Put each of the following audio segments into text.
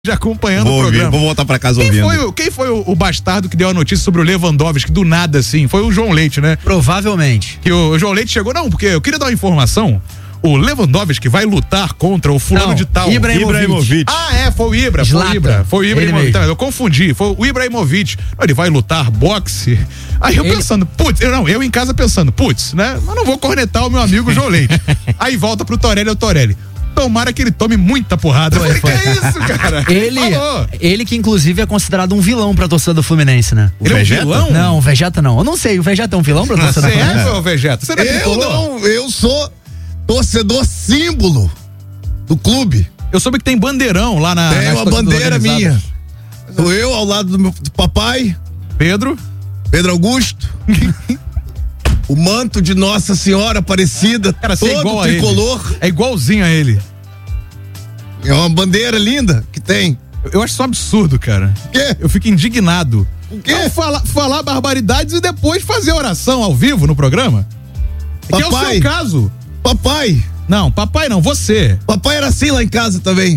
Já acompanhando o programa. Vou voltar pra casa ouvindo. Quem foi o bastardo que deu a notícia sobre o Lewandowski do nada assim? Foi o João Leite, né? Provavelmente. Que o João Leite chegou, não, porque eu queria dar uma informação. O Lewandowski vai lutar contra o fulano de tal. Ibrahimovic. Foi o Ibra. Foi o Ibrahimovic. Eu confundi. Foi o Ibrahimovic. Ele vai lutar boxe. Aí eu pensando, eu em casa pensando, né? Mas não vou cornetar o meu amigo João Leite. Aí volta pro Torelli, tomara que ele tome muita porrada. Eu falei, que é isso, cara? Ele que inclusive é considerado um vilão pra torcida do Fluminense, né? Ele é um vilão? Não, o Vegeta não. Eu não sei, o Vegeta é um vilão pra torcida do Fluminense? Você é o Vegeta? Você eu sou torcedor símbolo do clube. Eu soube que tem bandeirão lá na... Tem uma bandeira minha. Sou eu ao lado do papai. Pedro Augusto. O manto de Nossa Senhora Aparecida, cara, todo igual tricolor. É igualzinho a ele. É uma bandeira linda que tem. Eu acho isso um absurdo, cara. O quê? Eu fico indignado. O quê? Falar barbaridades e depois fazer oração ao vivo no programa. Papai, que é o seu caso. Papai. Não, papai não, você. Papai era assim lá em casa também.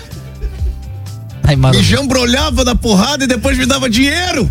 Me jambrolhava na porrada e depois me dava dinheiro.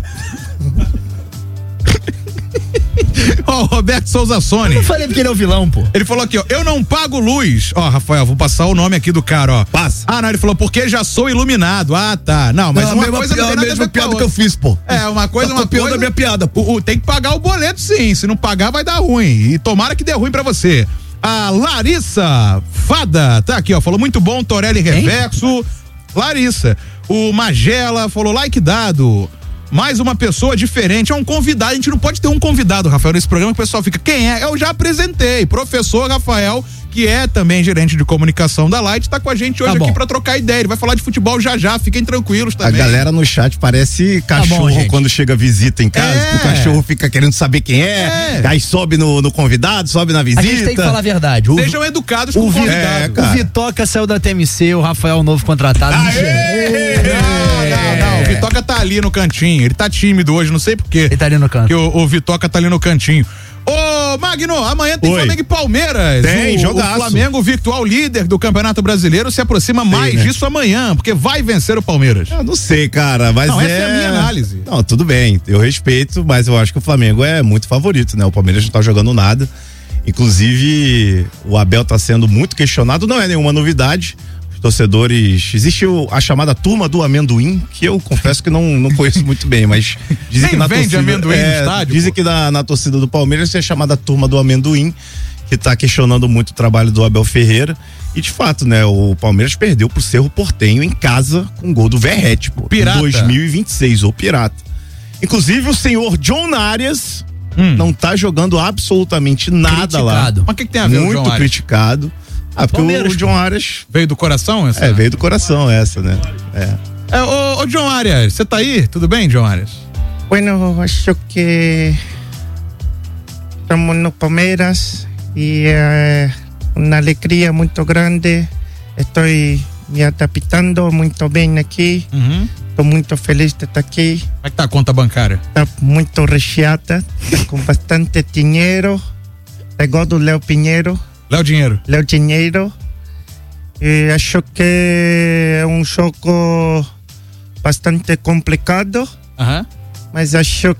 Ó, o Roberto Souza Sone. Eu não falei porque ele é o vilão, pô. Ele falou aqui, ó, eu não pago luz. Ó, Rafael, vou passar o nome aqui do cara, ó. Passa. Não, ele falou, porque já sou iluminado. Ah, tá. Não, mas uma coisa não tem nada a ver com a piada que eu fiz, pô. Uma coisa da minha piada, pô. Tem que pagar o boleto, sim. Se não pagar, vai dar ruim. E tomara que dê ruim pra você. A Larissa Fada, tá aqui, ó, falou muito bom, Torelli Reverso. Larissa. O Magela falou, like dado. Mais uma pessoa diferente, é um convidado, a gente não pode ter um convidado, Rafael, nesse programa que o pessoal fica, quem é? Eu já apresentei, professor Rafael, que é também gerente de comunicação da Light, tá com a gente hoje aqui pra trocar ideia, ele vai falar de futebol já, fiquem tranquilos também. A galera no chat parece cachorro quando chega visita em casa, que o cachorro fica querendo saber quem aí sobe no convidado, sobe na visita. A gente tem que falar a verdade. Sejam educados com o convidado. O Vitoca saiu da TMC, o Rafael novo contratado. Não, o Vitoca tá ali no cantinho, ele tá tímido hoje, não sei porquê. Ele tá ali no canto. O Vitoca tá ali no cantinho. Ô, Magno, amanhã tem Flamengo e Palmeiras. Tem, jogaço. O Flamengo, virtual líder do Campeonato Brasileiro, se aproxima mais disso amanhã, porque vai vencer o Palmeiras. Eu não sei, cara, mas essa é a minha análise. Não, tudo bem, eu respeito, mas eu acho que o Flamengo é muito favorito, né? O Palmeiras não tá jogando nada. Inclusive, o Abel tá sendo muito questionado, não é nenhuma novidade. Torcedores, existe a chamada turma do amendoim, que eu confesso que não conheço muito bem, mas dizem que na torcida, amendoim no estádio, dizem que na torcida do Palmeiras é a chamada turma do amendoim, que tá questionando muito o trabalho do Abel Ferreira, e de fato, né, o Palmeiras perdeu pro Cerro Porteño em casa com o gol do Verratti, pô, Pirata. Em 2026, o Pirata. Inclusive o senhor John Arias não tá jogando absolutamente nada lá. Mas o que tem a ver com o John Muito Arias? criticado. Porque o John Arias veio do coração essa? Veio do coração essa, né? Ô John Arias, você tá aí? Tudo bem, John Arias? Bueno, acho que estamos no Palmeiras e é uma alegria muito grande. Estou me adaptando muito bem aqui. Estou muito feliz de estar aqui. Como é que tá a conta bancária? Está muito recheada, tá com bastante dinheiro. É igual do Léo Pinheiro. Léo Dinheiro. E acho que é um jogo bastante complicado. Mas acho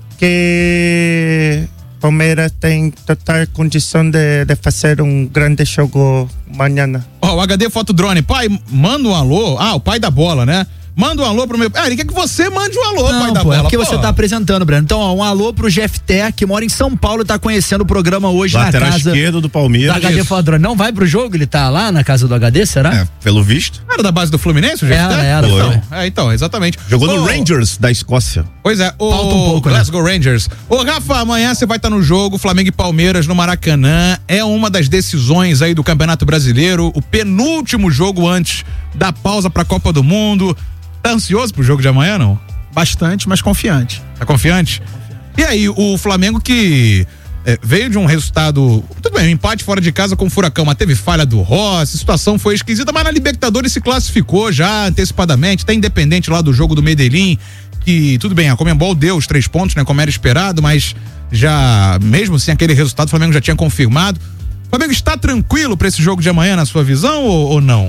que Palmeiras tem total condição de fazer um grande jogo amanhã. O HD Fotodrone, pai, manda um alô. O pai da bola, né? Manda um alô pro meu... ele quer que você mande um alô, pai da bola. É porque você tá apresentando, Breno. Então, um alô pro Jefté, que mora em São Paulo e tá conhecendo o programa hoje lateral na casa... esquerdo do Palmeiras. Da HD Fodrone. Não vai pro jogo? Ele tá lá na casa do HD, será? Pelo visto. Era da base do Fluminense, o Jefté? Era. Então, exatamente. Jogou no Rangers da Escócia. Pois é, falta um pouco, Glasgow Rangers. Ô, Rafa, amanhã você vai estar no jogo, Flamengo e Palmeiras no Maracanã. É uma das decisões aí do Campeonato Brasileiro, o penúltimo jogo antes da pausa pra Copa do Mundo. Tá ansioso pro jogo de amanhã, não? Bastante, mas confiante. Tá confiante? E aí, o Flamengo que veio de um resultado, tudo bem, um empate fora de casa com o Furacão, mas teve falha do Rossi, a situação foi esquisita, mas na Libertadores se classificou já antecipadamente, tá independente lá do jogo do Medellín, que tudo bem, a Conmebol deu os 3 pontos, né, como era esperado, mas já, mesmo sem aquele resultado, o Flamengo já tinha confirmado. O Flamengo está tranquilo pra esse jogo de amanhã, na sua visão, ou não?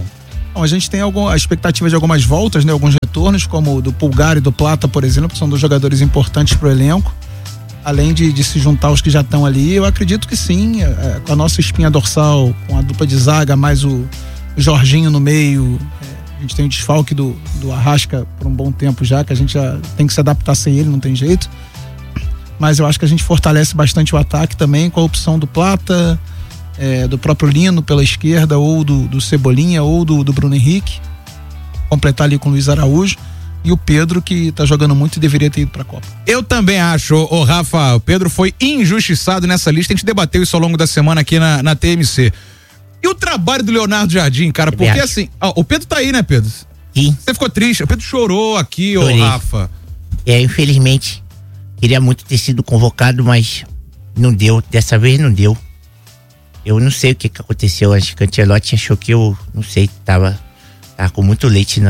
Bom, a gente tem a expectativa de algumas voltas, né? Alguns retornos, como o do Pulgar e do Plata, por exemplo, que são dois jogadores importantes pro elenco. Além de se juntar aos que já estão ali, eu acredito que sim, com a nossa espinha dorsal, com a dupla de zaga, mais o Jorginho no meio, a gente tem o desfalque do Arrasca por um bom tempo já, que a gente já tem que se adaptar sem ele, não tem jeito. Mas eu acho que a gente fortalece bastante o ataque também, com a opção do Plata, do próprio Lino pela esquerda, ou do Cebolinha, ou do Bruno Henrique, completar ali com o Luiz Araújo, e o Pedro, que tá jogando muito e deveria ter ido pra Copa. Eu também acho, Rafa, o Pedro foi injustiçado nessa lista, a gente debateu isso ao longo da semana aqui na TMC. E o trabalho do Leonardo Jardim, cara, porque assim, o Pedro tá aí, né, Pedro? Sim. Você ficou triste, o Pedro chorou aqui, Rafa. Infelizmente, queria muito ter sido convocado, mas não deu, dessa vez não deu. Eu não sei o que aconteceu, acho que o Ancelotti achou que eu, não sei, tava com muito leite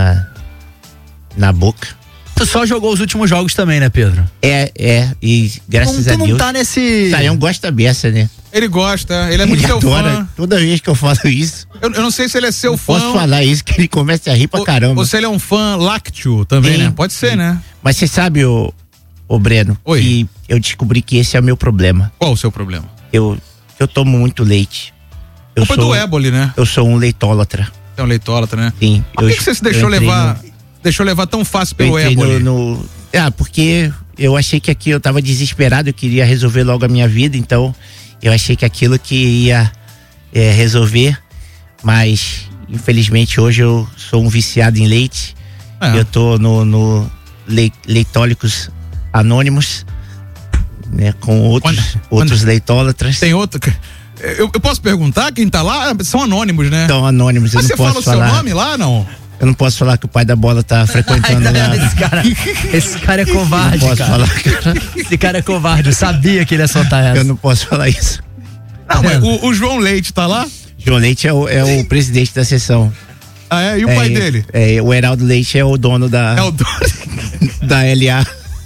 na boca. Tu só jogou os últimos jogos também, né, Pedro? E graças a Deus. Tu não tá nesse... O Saião gosta dessa, né? Ele gosta, ele é muito seu adora, fã. Toda vez que eu falo isso. Eu não sei se ele é seu fã. Posso falar isso, que ele começa a rir pra caramba. Ou se ele é um fã lácteo também, né? Pode ser, né? Mas você sabe, ô Breno, que eu descobri que esse é o meu problema. Qual o seu problema? Eu tomo muito leite. Culpa do éboli, né? Eu sou um leitólatra. É um leitólatra, né? Sim. Por que você se deixou levar tão fácil pelo éboli? Porque eu achei que aqui eu tava desesperado, eu queria resolver logo a minha vida, então eu achei que aquilo que ia resolver, mas infelizmente hoje eu sou um viciado em leite. Eu tô no Leitólicos Anônimos, né, com outros leitólatras. Tem outro? Eu posso perguntar quem tá lá? São anônimos, né? São anônimos. Mas você fala o seu nome lá, não? Eu não posso falar que o pai da bola tá frequentando lá. Esse cara é covarde, não posso cara. Falar. Esse cara é covarde, eu sabia que ele ia soltar essa. Eu não posso falar isso. Não, mas o João Leite tá lá? João Leite é o presidente da sessão. Ah, é? E o pai dele? O Heraldo Leite é o dono da... É o dono? Da LA.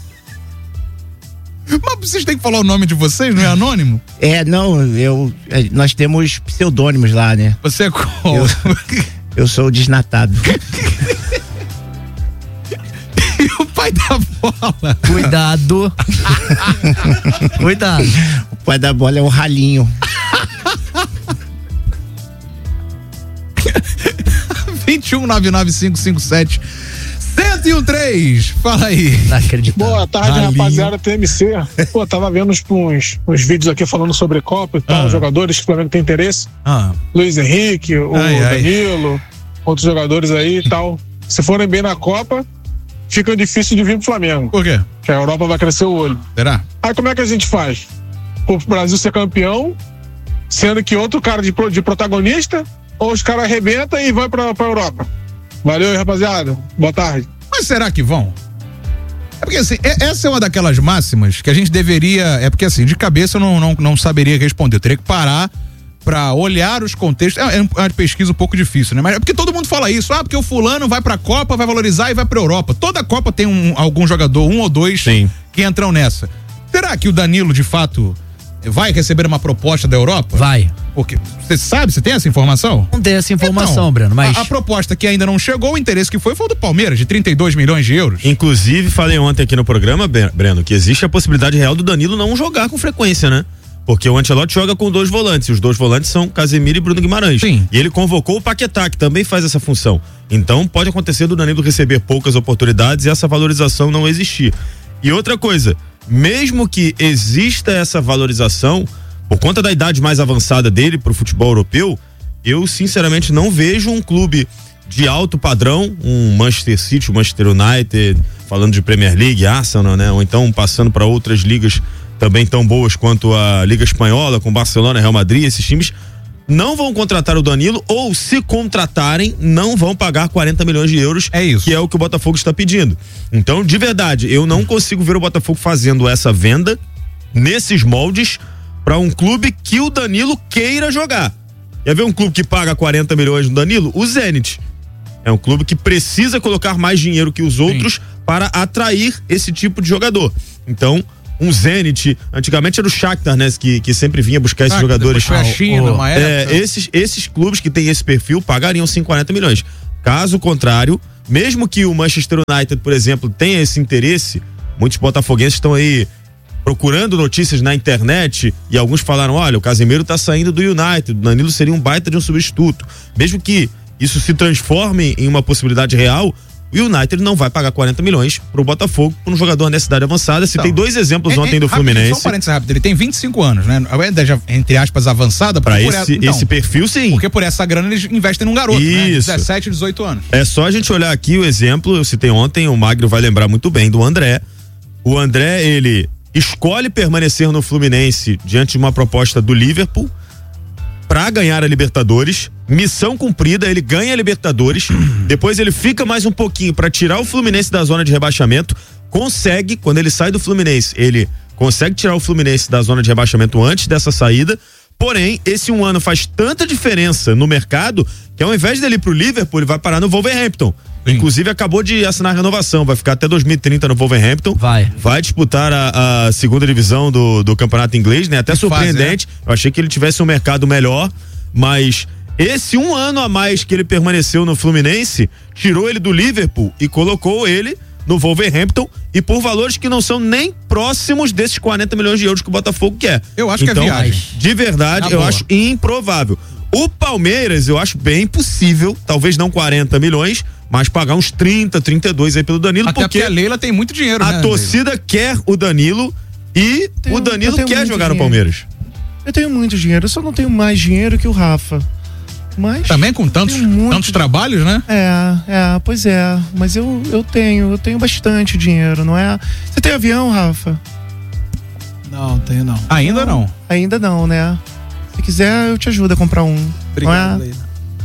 Mas vocês têm que falar o nome de vocês, não é anônimo? Nós temos pseudônimos lá, né? Você é qual? Eu sou o desnatado. E o pai da bola? Cuidado. Cuidado. O pai da bola é o ralinho. 2199557 1013. Fala aí. Não acredito. Boa tarde, rapaziada TMC. Pô, tava vendo uns vídeos aqui falando sobre Copa e tal, jogadores que o Flamengo tem interesse. Luiz Henrique, o Danilo, outros jogadores aí e tal. Se forem bem na Copa, fica difícil de vir pro Flamengo. Por quê? Que a Europa vai crescer o olho. Será? Aí como é que a gente faz? Pro Brasil ser campeão, sendo que outro cara de protagonista, ou os caras arrebentam e vão pra Europa? Valeu aí, rapaziada. Boa tarde. Mas será que vão? É porque assim, essa é uma daquelas máximas que a gente deveria. É porque assim, de cabeça eu não saberia responder. Eu teria que parar pra olhar os contextos. É uma pesquisa um pouco difícil, né? Mas é porque todo mundo fala isso. Porque o fulano vai pra Copa, vai valorizar e vai pra Europa. Toda Copa tem algum jogador, um ou dois, que entram nessa. Será que o Danilo, de fato, vai receber uma proposta da Europa? Vai. Porque você sabe, você tem essa informação? Não tem essa informação, então, Breno, mas... A proposta que ainda não chegou, o interesse que foi o do Palmeiras, de 32 milhões de euros. Inclusive, falei ontem aqui no programa, Breno, que existe a possibilidade real do Danilo não jogar com frequência, né? Porque o Ancelotti joga com 2 volantes, e os 2 volantes são Casemiro e Bruno Guimarães. Sim. E ele convocou o Paquetá, que também faz essa função. Então, pode acontecer do Danilo receber poucas oportunidades e essa valorização não existir. E outra coisa, mesmo que exista essa valorização, por conta da idade mais avançada dele pro futebol europeu, eu sinceramente não vejo um clube de alto padrão, um Manchester City, um Manchester United, falando de Premier League, Arsenal, né? Ou então passando para outras ligas também tão boas quanto a Liga Espanhola, com Barcelona, Real Madrid, esses times não vão contratar o Danilo, ou se contratarem, não vão pagar 40 milhões de euros, que é o que o Botafogo está pedindo. Então, de verdade, eu não consigo ver o Botafogo fazendo essa venda nesses moldes para um clube que o Danilo queira jogar. Quer ver um clube que paga 40 milhões no Danilo? O Zenit. É um clube que precisa colocar mais dinheiro que os outros para atrair esse tipo de jogador. Então, um Zenit. Antigamente era o Shakhtar, né? Que sempre vinha buscar esses jogadores. Foi a China, uma época. Esses clubes que têm esse perfil pagariam 40 milhões. Caso contrário, mesmo que o Manchester United, por exemplo, tenha esse interesse, muitos botafoguenses estão aí procurando notícias na internet e alguns falaram, olha, o Casemiro tá saindo do United, o Danilo seria um baita de um substituto. Mesmo que isso se transforme em uma possibilidade real, o United não vai pagar 40 milhões pro Botafogo por um jogador nessa idade avançada. Citei dois exemplos ontem do Fluminense. Só um parênteses rápido, ele tem 25 anos, né? A idade, entre aspas, avançada. Pra esse perfil, sim. Porque por essa grana eles investem num garoto, isso, né? 17, 18 anos. É só a gente olhar aqui o exemplo, eu citei ontem, o Magro vai lembrar muito bem do André. O André, ele escolhe permanecer no Fluminense diante de uma proposta do Liverpool pra ganhar a Libertadores, missão cumprida, ele ganha a Libertadores, depois ele fica mais um pouquinho pra tirar o Fluminense da zona de rebaixamento, consegue, quando ele sai do Fluminense, ele consegue tirar o Fluminense da zona de rebaixamento antes dessa saída, porém, esse um ano faz tanta diferença no mercado, que ao invés dele ir pro Liverpool, ele vai parar no Wolverhampton. Sim. Inclusive acabou de assinar a renovação, vai ficar até 2030 no Wolverhampton. Vai disputar a segunda divisão do campeonato inglês, né? Até surpreendente. Eu achei que ele tivesse um mercado melhor, mas esse um ano a mais que ele permaneceu no Fluminense, tirou ele do Liverpool e colocou ele no Wolverhampton e por valores que não são nem próximos desses 40 milhões de euros que o Botafogo quer. Eu acho que é viagem. De verdade, eu acho improvável. O Palmeiras, eu acho bem possível, talvez não 40 milhões, mas pagar uns 30, 32 aí pelo Danilo, até porque a Leila tem muito dinheiro, né? A torcida quer o Danilo e o Danilo quer jogar no Palmeiras. Eu tenho muito dinheiro, eu só não tenho mais dinheiro que o Rafa. Mas também com tantos trabalhos, né? Pois é, mas eu tenho bastante dinheiro, não é? Você tem avião, Rafa? Não, tenho não. Ainda não? Ainda não, né? Se quiser, eu te ajudo a comprar um. Obrigado, não é?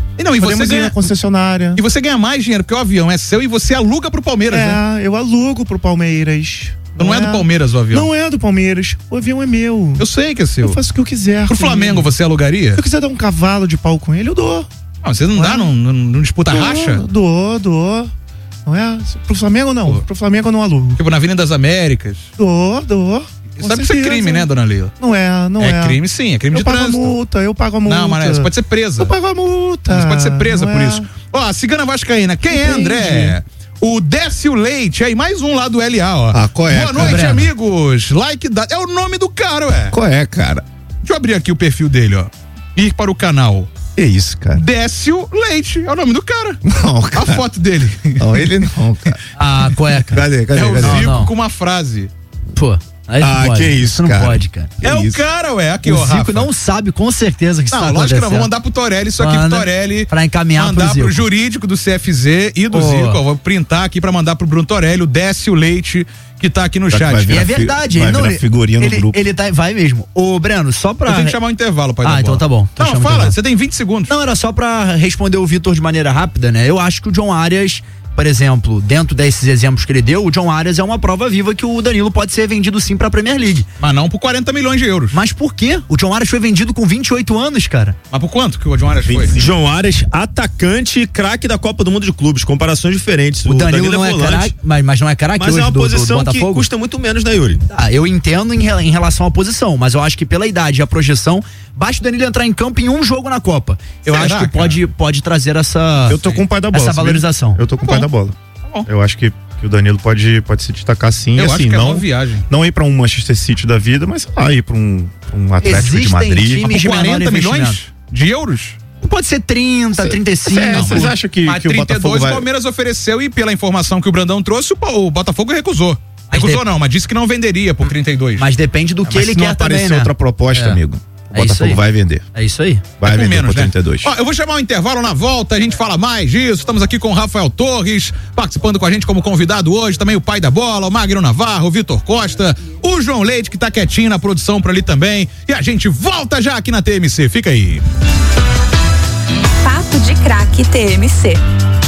E você ganha na concessionária. E você ganha mais dinheiro, porque o avião é seu e você aluga pro Palmeiras, né? Eu alugo pro Palmeiras. Não é do Palmeiras o avião? Não é do Palmeiras. O avião é meu. Eu sei que é seu. Eu faço o que eu quiser. Pro Flamengo você alugaria? Se eu quiser dar um cavalo de pau com ele, eu dou. Não, você não dá, não disputa racha? Dou. Não é? Pro Flamengo não. Pro Flamengo eu não alugo. Tipo na Avenida das Américas? Dou. Sabe que isso é crime, né, dona Leila? Não é. É crime sim, é crime de trânsito. Eu pago a multa. Não, mas você pode ser presa. Eu pago a multa. Você pode ser presa por isso. Ó, a Cigana Vascaína, quem é André? O Décio Leite, aí mais um lá do LA, ó. Qual é? Boa noite, amigos. Like da... É o nome do cara, ué. Qual é, cara? Deixa eu abrir aqui o perfil dele, ó. Ir para o canal. Que isso, cara? Décio Leite, é o nome do cara. Não, cara. A foto dele. Não, ele não, cara. Qual é, cara? Cadê? É o Zico com uma frase. Pô. Aí não pode. Que isso, isso não cara. pode, cara. É o cara, ué. Aqui, o ó, Zico Rafa. não sabe com certeza que isso tá acontecendo. Lógico que não. Vou mandar pro Torelli isso aqui pro Torelli. Pra encaminhar mandar pro jurídico do CFZ e do Zico. Ó, vou printar aqui pra mandar pro Bruno Torelli, o Décio Leite, que tá aqui no chat. E é verdade. Vai figurinha no grupo. Ele vai mesmo. Ô, Breno, só pra... Eu tenho que chamar o intervalo, pai. Então tá bom. Não, fala, você tem 20 segundos. Não, era só pra responder o Vitor de maneira rápida, né? Eu acho que o John Arias, por exemplo, dentro desses exemplos que ele deu, o John Arias é uma prova viva que o Danilo pode ser vendido sim pra Premier League. Mas não por 40 milhões de euros. Mas por quê? O John Arias foi vendido com 28 anos, cara. Mas por quanto que o John Arias foi? John Arias, atacante e craque da Copa do Mundo de Clubes, comparações diferentes. O Danilo não é craque, mas não é craque hoje é uma do posição Botafogo? Que custa muito menos, né, Yuri? Eu entendo em relação à posição, mas eu acho que pela idade e a projeção, basta o Danilo entrar em campo em um jogo na Copa. Eu acho que pode trazer essa... Eu tô com o pai da bola. Essa valorização. Eu tô com o pai da bola. Eu acho que o Danilo pode se destacar sim. Eu assim, acho que é uma viagem. Não ir pra um Manchester City da vida, mas ir pra um Atlético de Madrid. Times de 40 milhões de euros? Pode ser 30, 35. Vocês acham que o 32 o Palmeiras ofereceu e pela informação que o Brandão trouxe, o Botafogo recusou. Mas disse que não venderia por 32. Mas depende do que ele quer também, né? Se outra proposta, amigo. O Botafogo vai vender. É isso aí. Vai vender por 32. Ó, eu vou chamar um intervalo na volta, a gente fala mais disso. Estamos aqui com o Rafael Torres, participando com a gente como convidado hoje, também o pai da bola, o Magno Navarro, o Vitor Costa, o João Leite, que tá quietinho na produção por ali também. E a gente volta já aqui na TMC. Fica aí. Papo de Craque TMC.